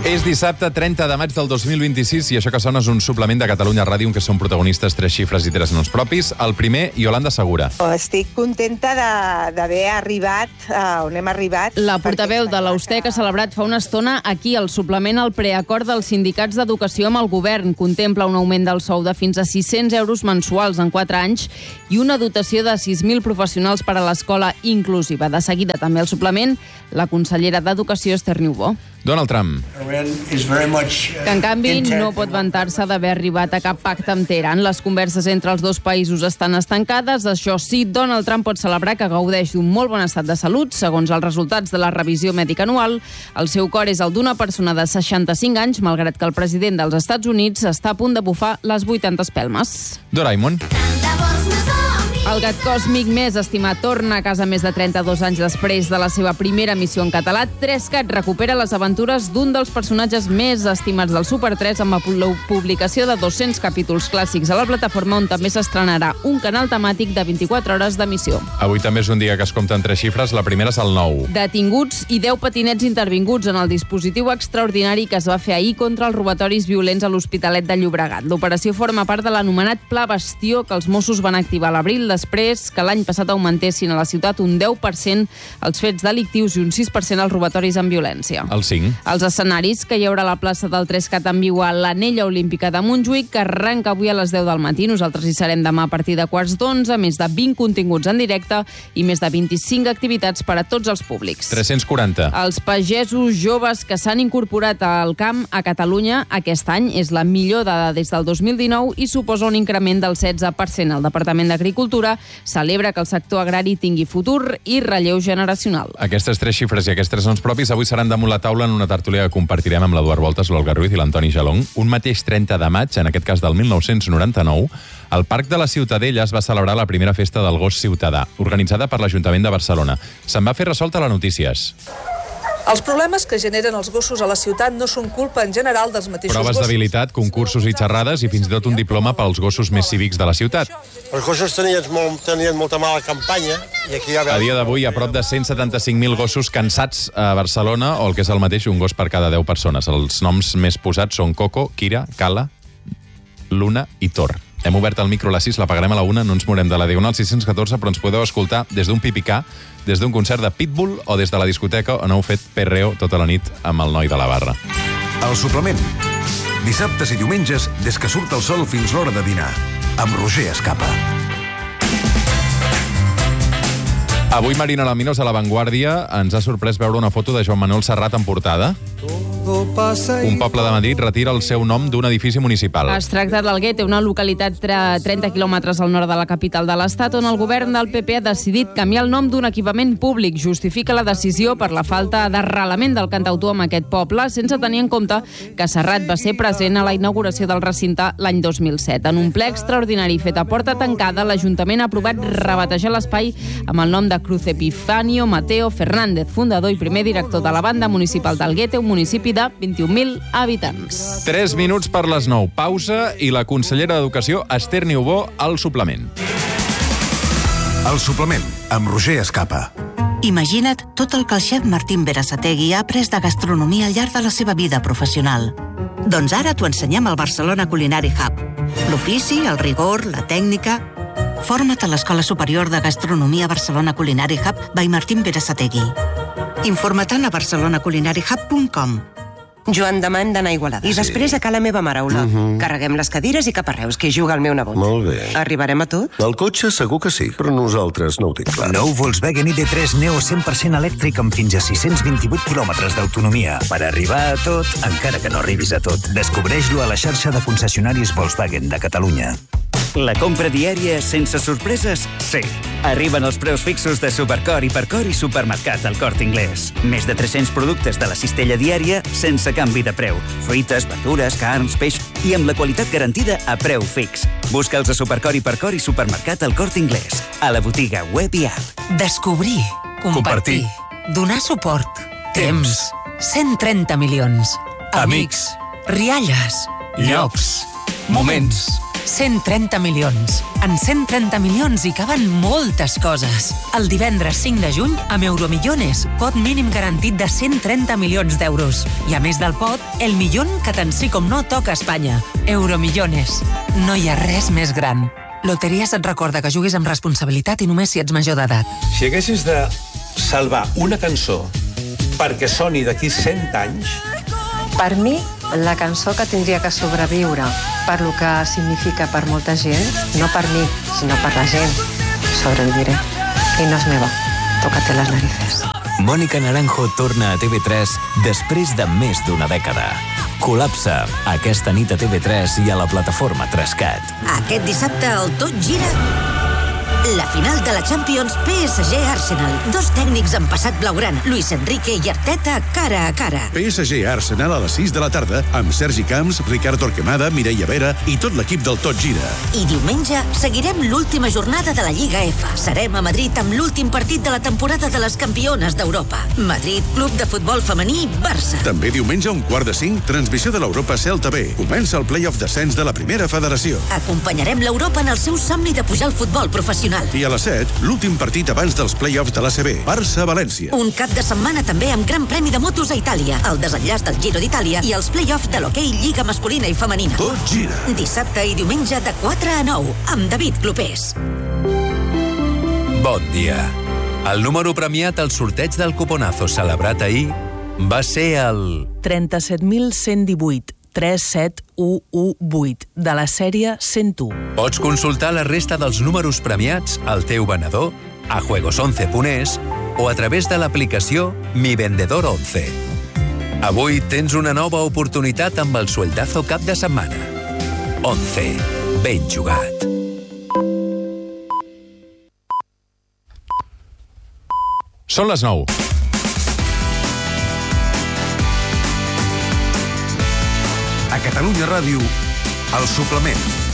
És dissabte 30 de maig del 2026 i això que sona és un suplement de Catalunya Ràdio en què són protagonistes 3 xifres i 3 noms propis. El primer, Yolanda Segura. Estic contenta d'haver arribat on hem arribat. La portaveu de l'Austec ha celebrat fa una estona aquí al suplement el preacord dels sindicats d'educació amb el govern. Contempla un augment del sou de fins a 600 euros mensuals en 4 anys i una dotació de 6.000 professionals per a l'escola inclusiva. De seguida també al suplement la consellera d'Educació, Esther Niubó. Donald Trump. Que, en canvi, no pot vantar-se d'haver arribat a cap pacte amb Teheran. Les converses entre els dos països estan estancades. Això sí, Donald Trump pot celebrar que gaudeix d'un molt bon estat de salut. Segons els resultats de la revisió mèdica anual, el seu cor és el d'una persona de 65 anys, malgrat que el president dels Estats Units està a punt de bufar les 80 espelmes. Doraemon. El gat còsmic més estimat torna a casa més de 32 anys després de la seva primera emissió en català. 3Cat recupera les aventures d'un dels personatges més estimats del Super 3 amb la publicació de 200 capítols clàssics a la plataforma, on també s'estrenarà un canal temàtic de 24 hores d'emissió. Avui també és un dia que es compten 3 xifres. La primera és el 9. Detinguts i 10 patinets intervinguts en el dispositiu extraordinari que es va fer ahir contra els robatoris violents a l'Hospitalet de Llobregat. L'operació forma part de l'anomenat Pla Bastió que els Mossos van activar a l'abril, després que l'any passat augmentessin a la ciutat un 10% els fets delictius i un 6% els robatoris amb violència. El 5. Els escenaris que hi haurà a la plaça del 3Cat en viu a l'Anella Olímpica de Montjuïc, que arranca avui a les 10 del matí. Nosaltres hi serem demà a partir de 11:15, més de 20 continguts en directe i més de 25 activitats per a tots els públics. 340. Els pagesos joves que s'han incorporat al camp a Catalunya aquest any és la millor dada des del 2019 i suposa un increment del 16%. El Departament d'Agricultura celebra que el sector agrari tingui futur i relleu generacional. Aquestes 3 xifres i aquests 3 noms propis avui seran damunt la taula en una tertúlia que compartirem amb l'Eduard Voltas, l'Olga Ruiz i l'Antoni Jalong. Un mateix 30 de maig, en aquest cas del 1999, al Parc de la Ciutadella es va celebrar la primera festa del gos ciutadà, organitzada per l'Ajuntament de Barcelona. Se'n va fer ressolta a les notícies. Els problemes que generen els gossos a la ciutat no són culpa en general dels mateixos Proves gossos. d'habilitat, concursos i xerrades i fins i tot un diploma pels gossos més cívics de la ciutat. Els gossos tenien molta mala campanya i aquí ja A dia d'avui hi ha prop de 175.000 gossos cansats a Barcelona, o el que és el mateix, un gos per cada 10 persones. Els noms més posats són Coco, Kira, Cala, Luna i Thor. Hem obert el micro a les 6, l'apagarem a la 1, no ens morem de la Diagonal 614, però ens podeu escoltar des d'un pipicà, des d'un concert de Pitbull o des de la discoteca on heu fet perreo tota la nit amb el noi de la barra. El suplement. Dissabtes i diumenges, des que surt el sol fins l'hora de dinar. Amb Roger Escapa. Avui Marina Laminos a La Vanguardia ens ha sorprès veure una foto de Joan Manuel Serrat en portada. Un poble de Madrid retira el seu nom d'un edifici municipal. Es tracta d'Alguete, una localitat 30 quilòmetres al nord de la capital de l'Estat, on el govern del PP ha decidit canviar el nom d'un equipament públic. Justifica la decisió per la falta d'arrelament del cantautor amb aquest poble, sense tenir en compte que Serrat va ser present a la inauguració del recinte l'any 2007. En un ple extraordinari fet a porta tancada, l'Ajuntament ha aprovat rebatejar l'espai amb el nom de Cruz Epifanio Mateo Fernández, fundador i primer director de la banda municipal d'Alguete, un municipi de 21.000 habitants. 3 minuts per les 9. Pausa i la consellera d'Educació, Esther Niubó, al suplement. El suplement, amb Roger Escapa. Imagina't tot el que el xef Martín Berasategui ha après de gastronomia al llarg de la seva vida professional. Doncs ara t'ho ensenyem al Barcelona Culinary Hub. L'ofici, el rigor, la tècnica... Forma't a l'Escola Superior de Gastronomia Barcelona Culinary Hub by Martín Berasategui. Informa't a barcelonaculinariehub.com. Joan, demà hem d'anar a Igualada. I després a la meva mare, Ola. Carreguem les cadires i cap a Reus, que hi juga el meu nebot. Molt bé. Arribarem a tot? El cotxe segur que sí, però nosaltres no ho tinc clar. Nou Volkswagen ID3 Neo 100% elèctric amb fins a 628 quilòmetres d'autonomia. Per arribar a tot, encara que no arribis a tot, descobreix-lo a la xarxa de concessionaris Volkswagen de Catalunya. La compra diària sense sorpreses? Sí. Arriben els preus fixos de Supercor, Hipercor i Supermercat al Corte Inglés. Més de 300 productes de la cistella diària sense canvi de preu. Fruites, verdures, carns, peix i amb la qualitat garantida a preu fix. Busca'ls a Supercor, Hipercor i Supermercat al Corte Inglés. A la botiga web i app. Descobrir, compartir, donar suport, temps, 130 milions, amics, rialles, llocs, moments, 130 milions. En 130 milions hi caben moltes coses. El divendres 5 de juny, amb Euromillones, pot mínim garantit de 130 milions d'euros. I a més del pot, el millón que tant sí com no toca a Espanya. Euromillones. No hi ha res més gran. Loteries et recorda que juguis amb responsabilitat i només si ets major d'edat. Si haguessis de salvar una cançó perquè soni d'aquí 100 anys... Per mi, la cançó que tindria que sobreviure per lo que significa per molta gent, no per mi, sinó per la gent, sobreviviré. I no és meva. Tócate las narices. Mònica Naranjo torna a TV3 després de més d'una dècada. Col·lapsa aquesta nit a TV3 i a la plataforma Trascat. Aquest dissabte el Tot Gira. La final de la Champions PSG-Arsenal. Dos tècnics en passat blaugrana, Luis Enrique i Arteta, cara a cara. PSG-Arsenal a les 6 de la tarda amb Sergi Camps, Ricard Torquemada, Mireia Vera i tot l'equip del Tot Gira. I diumenge seguirem l'última jornada de la Lliga F. Serem a Madrid amb l'últim partit de la temporada de les campiones d'Europa. Madrid, Club de Futbol Femení, Barça. També diumenge a 4:45, transmissió de l'Europa Celta B. Comença el play-off descens de la primera federació. Acompanyarem l'Europa en el seu somni de pujar al futbol professional. I a les 7, l'últim partit abans dels play-offs de l'ACB, Barça-València. Un cap de setmana també amb Gran Premi de motos a Itàlia, el desenllaç del Giro d'Itàlia i els play-offs de l'hoquei Lliga masculina i femenina. Tot gira. Dissabte i diumenge de 4 a 9, amb David Clopés. Bon dia. El número premiat al sorteig del cuponazo celebrat ahir va ser el... 37.118. 37118, de la sèrie 101. Pots consultar la resta dels números premiats al teu venedor, a juegos11.es o a través de l'aplicació Mi Vendedor 11. Avui tens una nova oportunitat amb el sueldazo cap de setmana. 11. Ben jugat. Són les 9. A Catalunya Ràdio, El Suplement.